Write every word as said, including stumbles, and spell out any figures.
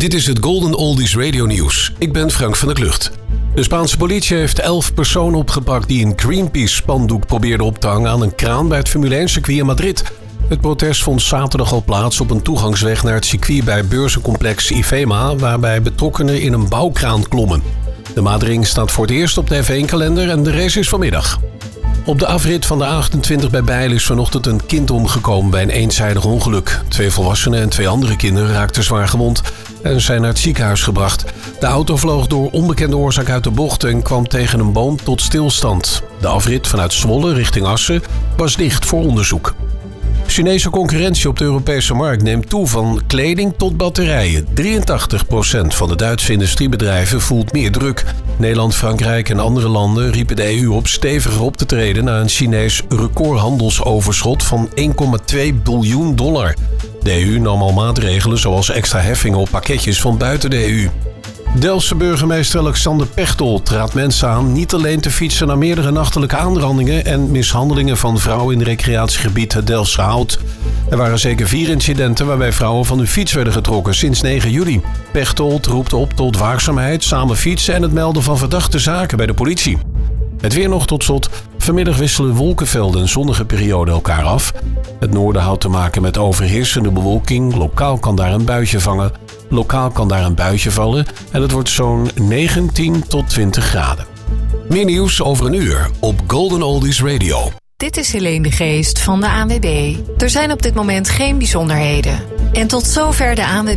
Dit is het Golden Oldies Radio Nieuws. Ik ben Frank van der Klucht. De Spaanse politie heeft elf personen opgepakt die een Greenpeace-spandoek probeerden op te hangen aan een kraan bij het Formule één-circuit in Madrid. Het protest vond zaterdag al plaats op een toegangsweg naar het circuit bij beurzencomplex IFEMA, waarbij betrokkenen in een bouwkraan klommen. De madering staat voor het eerst op de F één kalender en de race is vanmiddag. Op de afrit van de A achtentwintig bij Bijl is vanochtend een kind omgekomen bij een eenzijdig ongeluk. Twee volwassenen en twee andere kinderen raakten zwaar gewond en zijn naar het ziekenhuis gebracht. De auto vloog door onbekende oorzaak uit de bocht en kwam tegen een boom tot stilstand. De afrit vanuit Zwolle richting Assen was dicht voor onderzoek. Chinese concurrentie op de Europese markt neemt toe van kleding tot batterijen. drieëntachtig procent van de Duitse industriebedrijven voelt meer druk. Nederland, Frankrijk en andere landen riepen de E U op steviger op te treden na een Chinees recordhandelsoverschot van één komma twee biljoen dollar. De E U nam al maatregelen zoals extra heffingen op pakketjes van buiten de E U. Delftse burgemeester Alexander Pechtold raadt mensen aan niet alleen te fietsen naar meerdere nachtelijke aanrandingen en mishandelingen van vrouwen in recreatiegebied het Delftse Hout. Er waren zeker vier incidenten waarbij vrouwen van hun fiets werden getrokken sinds negen juli. Pechtold roept op tot waakzaamheid, samen fietsen en het melden van verdachte zaken bij de politie. Het weer nog tot slot. Vanmiddag wisselen wolkenvelden en zonnige perioden elkaar af. Het noorden houdt te maken met overheersende bewolking. Lokaal kan daar een buitje vangen. Lokaal kan daar een buitje vallen en het wordt zo'n negentien tot twintig graden. Meer nieuws over een uur op Golden Oldies Radio. Dit is Helene de Geest van de A N W B. Er zijn op dit moment geen bijzonderheden. En tot zover de A N W